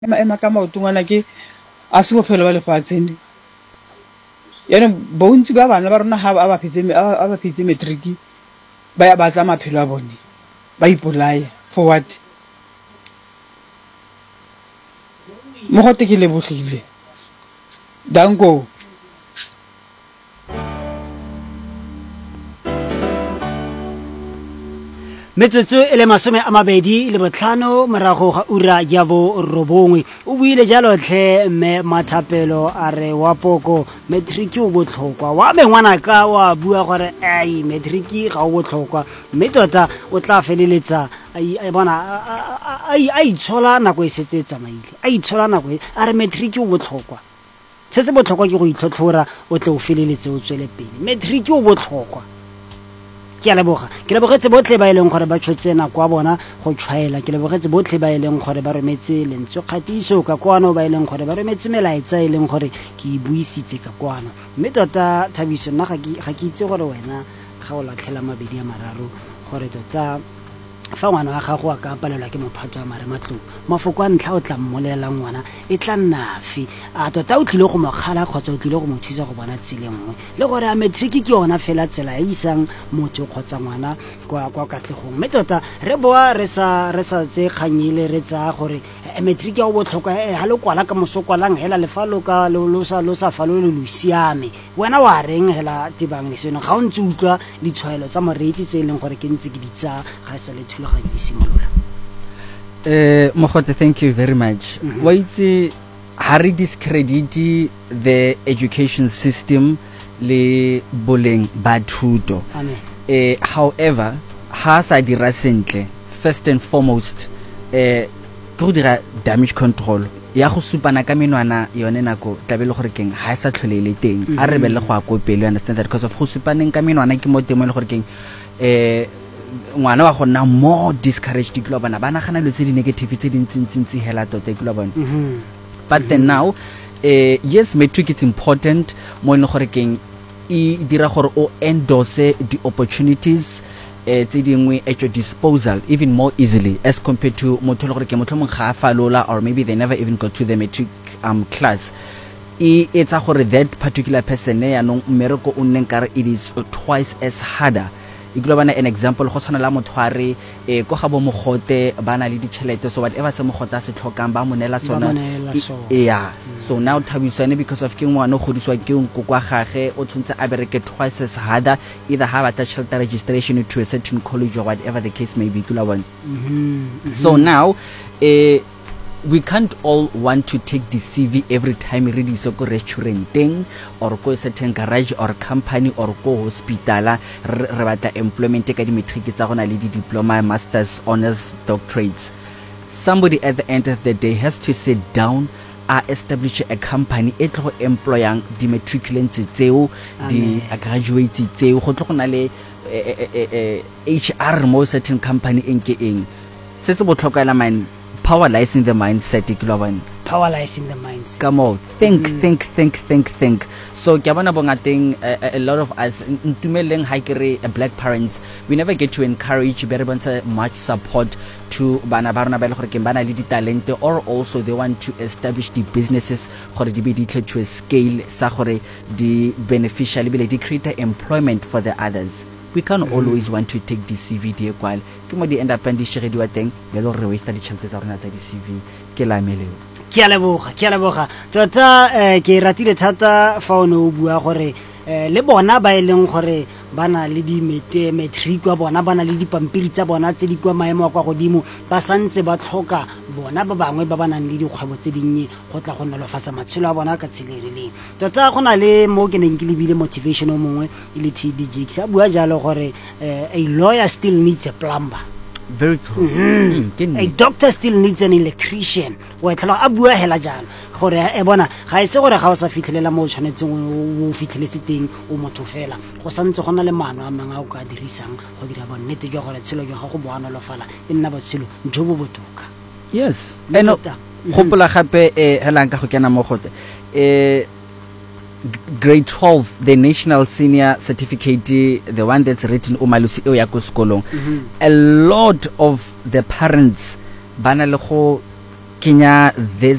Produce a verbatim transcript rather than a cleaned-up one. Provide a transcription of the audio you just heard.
ema ema ka maotongwana ke a se bophelo ba lefatsheng yana bontsi ba bana ba rona ha ba phetse a ba phetse matric ba ya batla maphelo a bone ba ipolaya for what mo go tekele botlile danko metsotso e le masome a mabedi le botlhano morago ga ura ya bo robongwe o buile jalo tlhe mme Mathapelo a re wa poko matric o botlhokwa wa mengwana ka wa bua gore ai matric ga o botlhokwa mme tota o tla feleletsa ai bona ai ai tshola nako e setse tsamaile ai tshola nako a re matric o botlhokwa se se botlhokwa ke go itlhotlhora o tle o feleletse o tswele pele matric o botlhokwa ke a leboga ke lebogetse botlhe ba ileng gore ba tshotse nako a bona go tshwaela ke lebogetse botlhe ba ileng gore ba rometse lentswe kgatiso ka kwano ba ileng gore ba rometse melaetsa ileng gore ke buisitse ka kwano mme tota Thabiso nna ga ke itse gore wena ga o latlhela mabedi a mararo gore tota fa ngwana wa gago a ka palelwa ke mophato wa mare matlo mafoko a ntlha o tla mmolela ngwana e tla nnafe a tota o tlile go mogala kgotsa o tlile go mo thusa go bona tsile nngwe le gore a matric ke yona fela tsela e isang motho kgotsa ngwana kwa kwa katlegong mme tota re boa re sa re sa tse kganyile re tsa gore matric ya go botlhokwa ha le kwala ka mosokwalang hela lefalo ka lo sa lo sa falo le lusiame wena wa reng hela tibang le seno ga o ntse utlwa ditshwaelo tsa moreetsi tse leng gore ke ntse ke ditsa ga sa le Uh, Mogote, thank you very much. Mm-hmm. Wa itse ha re discredit the education system le boleng ba thuto. Amen. Uh, however, ha sa dira sentle, first and foremost, eh go dira damage control. Ya go supana ka menwana yone nako tlabele gore keng ha sa tlholele teng a re bele go a kopelo understand that because of go supaneng ka menwana ke mo temo le gore keng eh ngwana wa gonna more discouraged ke lo bana bana gana le tse di negative tse di ntsintsintsi hela tota ke lo bona but then now eh yes matric is important mo le gore keng e dira gore o endorse the opportunities eh tse dingwe at your disposal even more easily as compared to motho le gore ke motho mong ga falola or maybe they never even got to the matric um class e etsa gore that particular person ya no mmereko o nneng kare it is twice as harder iglobana an example go tshwana la motho a re eh go ga bo mogote bana le ditšhelete so whatever se mogota se tlhokang ba monela sona yeah so now Thabisane because of ke ngwana go diswa ke nko kwa gage o tshwntse a bereke twice as harder either have a child registration to a certain college or whatever the case may be kulabana so now eh we can't all want to take the C V every time we read this go restauranting or go certain garage or company or go hospital re batla employment ka di matric tsa gona le di diploma masters honors doctorates somebody at the end of the day has to sit down a establish a company e tlo employang di matriculants tseo di graduates tseo go tlo gona le H R mo certain company enke eng se se botlhokela man power lies in the mindset ikloban power lies in the mindset come on think mm. think think think think so ke bona bongateng a, a lot of us ntumeleng ha kere black parents we never get to encourage very much support to bana ba rona ba le gore ke bana le di talent or also they want to establish the businesses gore di be di tle to a scale sa gore di beneficial be di create employment for the others we can mm. always want to take the C V di equal ke mo di end up and di shege di wa teng be lo re waste di tšhelete tsa rona tsa di C V ke la meleo ke a leboga ke a leboga tota ke ratile thata fa o no bua gore le bona ba ileng gore bana le di mete matric wa bona bana le dipampiri tsa bona tse di kwa maemo kwa godimo ba santse ba tlhoka bona ba bangwe ba bana le dikgwebo tse dinnye go tla go nolofatsa matshelo a bona ka tsheleleng tota gona le mo ke neng ke lebile motivation o mongwe ile T D J sa bua jalo gore a lawyer still needs a plumber very true mm-hmm. mm, a doctor still needs an electrician wa tla a bua hela jalo gore e bona ga ise gore ga o sa fitlhelela mo tshwanetseng o fitlheletse teng o motho fela go santse gona le maano a mangwe a o ka dirisang go dira bonnete jwa gore tshelo jwa ga go boana lo fala e nna botshelo jo bo botoka yes eno go pola gape e hela nka go kena mo gote eh grade twelve the national senior certificate the one that's written umalusi o ya ko sekolong a lot of the parents bana le go kenya this